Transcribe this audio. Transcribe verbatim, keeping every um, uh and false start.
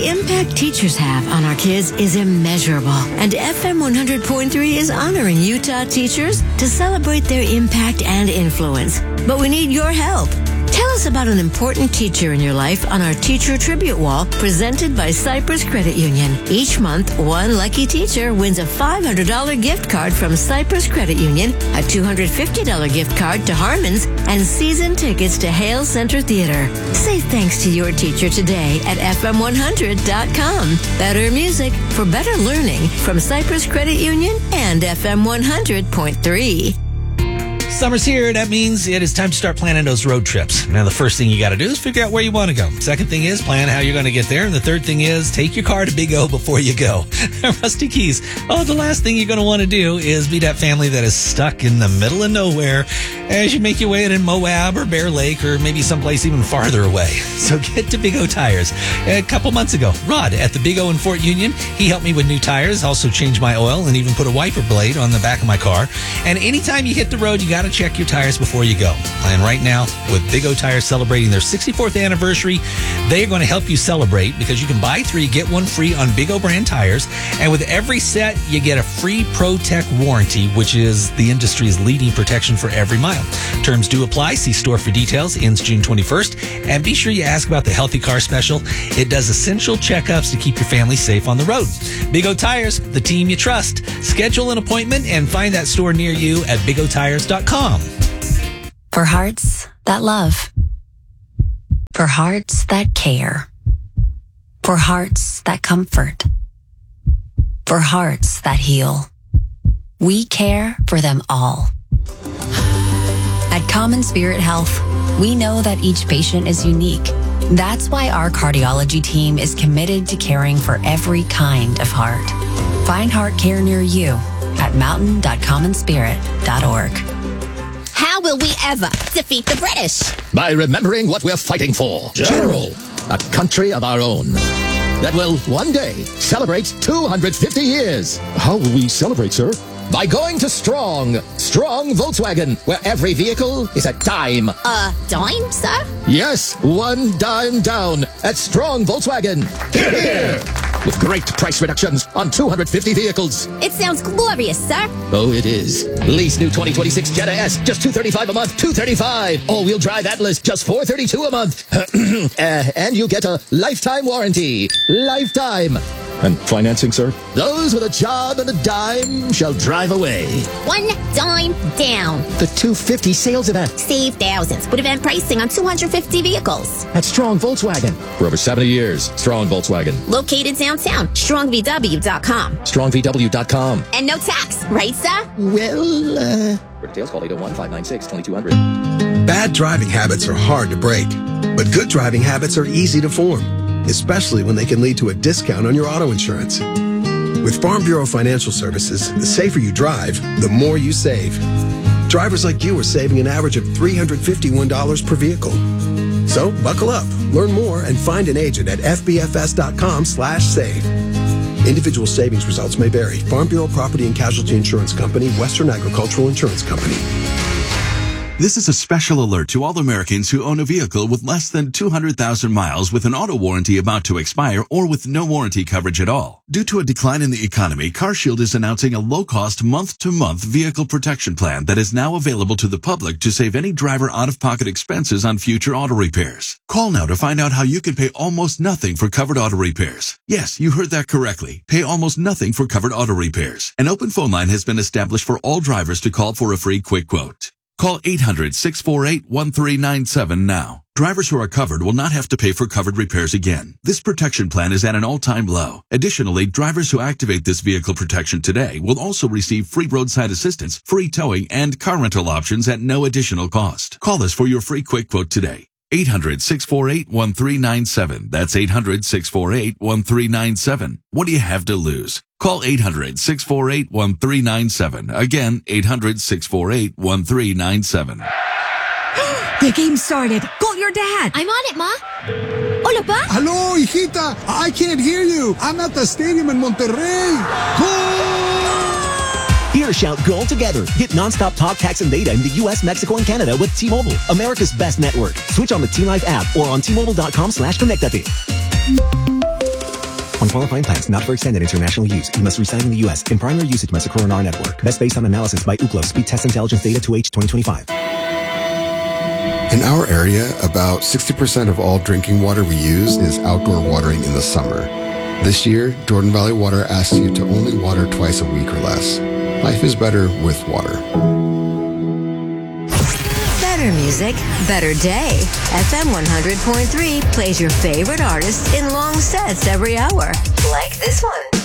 The impact teachers have on our kids is immeasurable, and F M one hundred point three is honoring Utah teachers to celebrate their impact and influence. But we need your help. Tell us about an important teacher in your life on our Teacher Tribute Wall presented by Cypress Credit Union. Each month, one lucky teacher wins a five hundred dollars gift card from Cypress Credit Union, a two hundred fifty dollars gift card to Harmon's, and season tickets to Hale Center Theater. Say thanks to your teacher today at F M one hundred dot com. Better music for better learning from Cypress Credit Union and F M one hundred point three. Summer's here. That means it is time to start planning those road trips. Now, the first thing you got to do is figure out where you want to go. Second thing is plan how you're going to get there. And the third thing is take your car to Big O before you go. Rusty Keys. Oh, the last thing you're going to want to do is be that family that is stuck in the middle of nowhere as you make your way in Moab or Bear Lake or maybe someplace even farther away. So get to Big O Tires. A couple months ago, Rod at the Big O in Fort Union, he helped me with new tires, also changed my oil, and even put a wiper blade on the back of my car. And anytime you hit the road, you got to check your tires before you go. And right now, with Big O Tires celebrating their sixty-fourth anniversary, they're going to help you celebrate because you can buy three, get one free on Big O brand tires. And with every set, you get a free ProTech warranty, which is the industry's leading protection for every mile. Terms do apply. See store for details. Ends June twenty-first. And be sure you ask about the Healthy Car Special. It does essential checkups to keep your family safe on the road. Big O Tires, the team you trust. Schedule an appointment and find that store near you at big o tires dot com. For hearts that love. For hearts that care. For hearts that comfort. For hearts that heal. We care for them all. At Common Spirit Health, we know that each patient is unique. That's why our cardiology team is committed to caring for every kind of heart. Find heart care near you at mountain dot common spirit dot org. How will we ever defeat the British? By remembering what we're fighting for. General. A country of our own. That will one day celebrate two hundred fifty years. How will we celebrate, sir? By going to Strong. Strong Volkswagen, where every vehicle is a dime. A dime, sir? Yes, one dime down at Strong Volkswagen. Here, here. With great price reductions on two hundred fifty vehicles. It sounds glorious, sir. Oh, it is. Lease new twenty twenty-six Jetta S, just two hundred thirty-five dollars a month, two hundred thirty-five dollars. All-wheel drive Atlas, just four hundred thirty-two dollars a month. uh, and you get a lifetime warranty. Lifetime. And financing, sir? Those with a job and a dime shall drive away. One dime down. The two hundred fifty sales event. Save thousands with event pricing on two hundred fifty vehicles. At Strong Volkswagen. For over seventy years, Strong Volkswagen. Located downtown. strong v w dot com. strong v w dot com. And no tax, right, sir? Well, uh... For details, call eight oh one, five nine six, two two zero zero. Bad driving habits are hard to break, but good driving habits are easy to form, especially when they can lead to a discount on your auto insurance. With Farm Bureau Financial Services, the safer you drive, the more you save. Drivers like you are saving an average of three hundred fifty-one dollars per vehicle. So buckle up, learn more, and find an agent at f b f s dot com slash save. Individual savings results may vary. Farm Bureau Property and Casualty Insurance Company, Western Agricultural Insurance Company. This is a special alert to all Americans who own a vehicle with less than two hundred thousand miles with an auto warranty about to expire or with no warranty coverage at all. Due to a decline in the economy, CarShield is announcing a low-cost month-to-month vehicle protection plan that is now available to the public to save any driver out-of-pocket expenses on future auto repairs. Call now to find out how you can pay almost nothing for covered auto repairs. Yes, you heard that correctly. Pay almost nothing for covered auto repairs. An open phone line has been established for all drivers to call for a free quick quote. Call eight hundred, six four eight, one three nine seven now. Drivers who are covered will not have to pay for covered repairs again. This protection plan is at an all-time low. Additionally, drivers who activate this vehicle protection today will also receive free roadside assistance, free towing, and car rental options at no additional cost. Call us for your free quick quote today. eight hundred, six four eight, one three nine seven. That's eight hundred, six four eight, one three nine seven. What do you have to lose? Call eight hundred, six four eight, one three nine seven. Again, eight hundred, six four eight, one three nine seven. The game started. Call your dad. I'm on it, Ma. Hola, Pa. Hello, hijita. I can't hear you. I'm at the stadium in Monterrey. Goal! Hear shout goal together. Get nonstop talk, text, and data in the U S, Mexico, and Canada with T-Mobile, America's best network. Switch on the T-Life app or on T Mobile dot com slash connectate. On qualifying plans, not for extended international use. You must reside in the U S. In primary usage must occur on our network. Best based on analysis by Ookla. Speed Test Intelligence Data two H twenty twenty-five. In our area, about sixty percent of all drinking water we use is outdoor watering in the summer. This year, Jordan Valley Water asks you to only water twice a week or less. Life is better with water. Better music, better day. F M one hundred point three plays your favorite artists in long sets every hour. Like this one.